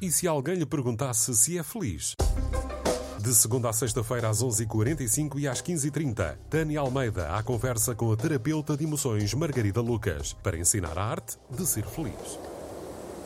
E se alguém lhe perguntasse se é feliz? De segunda a sexta-feira às 11h45 e às 15h30, Tânia Almeida à conversa com a terapeuta de emoções Margarida Lucas, para ensinar a arte de ser feliz.